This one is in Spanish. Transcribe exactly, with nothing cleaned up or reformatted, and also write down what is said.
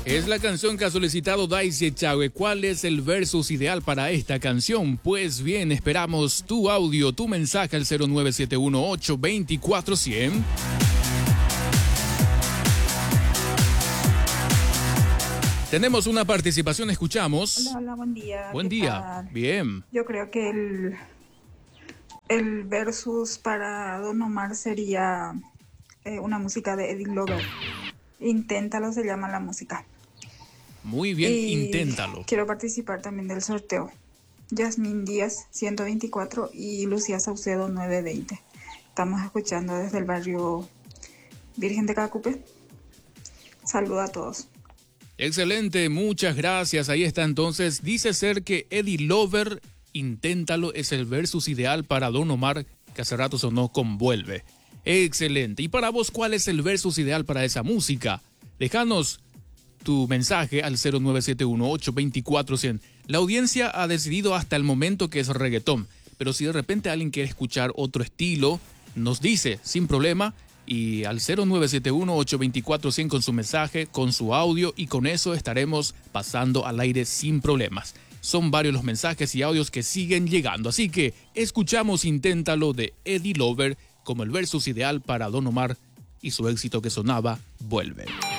Es la canción que ha solicitado Daisy Echagüe. ¿Cuál es el versus ideal para esta canción? Pues bien, esperamos tu audio, tu mensaje al cero nueve siete uno ocho dos cuatro cero cero. Tenemos una participación, escuchamos. Hola, hola, buen día. Buen día, tal? bien. Yo creo que el, el versus para Don Omar sería eh, una música de Eddie Lover. Inténtalo, se llama la música. Muy bien, y inténtalo. Quiero participar también del sorteo. Yasmín Díaz, ciento veinticuatro, y Lucía Saucedo, novecientos veinte. Estamos escuchando desde el barrio Virgen de Cacupe. Saluda a todos. Excelente, muchas gracias. Ahí está entonces. Dice ser que Eddie Lover, inténtalo, es el versus ideal para Don Omar, que hace rato sonó con Vuelve. Excelente. ¿Y para vos cuál es el versus ideal para esa música? Déjanos tu mensaje al cero nueve siete uno ocho dos cuatro cero cero. La audiencia ha decidido hasta el momento que es reggaetón, pero si de repente alguien quiere escuchar otro estilo, nos dice sin problema, y al cero nueve siete uno ocho dos cuatro cero cero con su mensaje, con su audio, y con eso estaremos pasando al aire sin problemas. Son varios los mensajes y audios que siguen llegando, así que escuchamos Inténtalo de Eddie Lover como el versus ideal para Don Omar y su éxito que sonaba Vuelve.